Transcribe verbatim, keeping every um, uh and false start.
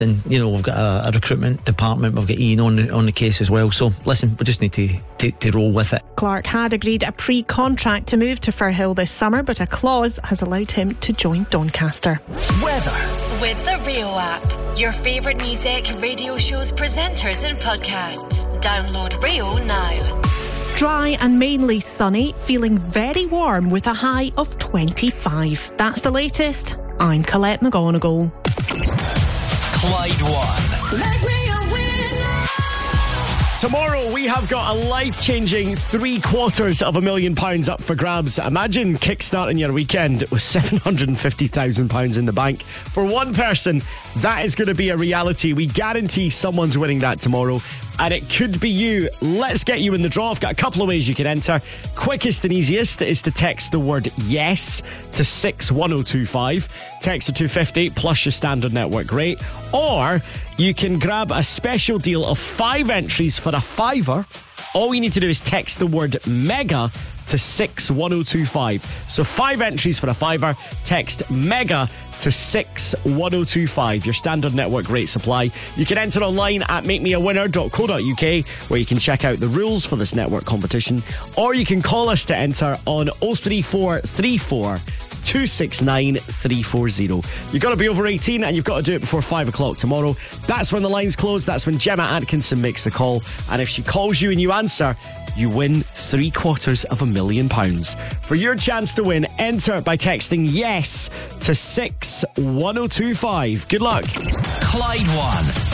And, you know, we've got a, a recruitment department, we've got Ian on the, on the case as well. So, listen, we just need to, to, to roll with it. Clark had agreed a pre-contract to move to Firhill this summer, but a clause has allowed him to join Doncaster. Weather. With the Rio app, your favourite music, radio shows, presenters and podcasts. Download Rio now. Dry and mainly sunny, feeling very warm with a high of twenty-five. That's the latest. I'm Colette McGonigal. Clyde One. Make me a winner. Tomorrow we have got a life-changing three quarters of a million pounds up for grabs. Imagine kickstarting your weekend with seven hundred fifty thousand pounds in the bank. For one person, that is going to be a reality. We guarantee someone's winning that tomorrow, and it could be you. Let's get you in the draw. I've got a couple of ways you can enter. Quickest and easiest is to text the word yes to six one oh two five. Text to two fifty plus your standard network rate. Or you can grab a special deal of five entries for a fiver. All you need to do is text the word mega to six one oh two five. So five entries for a fiver. Text mega to six one oh two five, your standard network rate supply. You can enter online at make me a winner dot co dot uk, where you can check out the rules for this network competition, or you can call us to enter on oh three four three four two six nine three four zero. You've got to be over eighteen and you've got to do it before five o'clock tomorrow. That's when the lines close. That's when Gemma Atkinson makes the call, and if she calls you and you answer, you win three quarters of a million pounds. For your chance to win, enter by texting yes to six one oh two five. Good luck. Clyde One.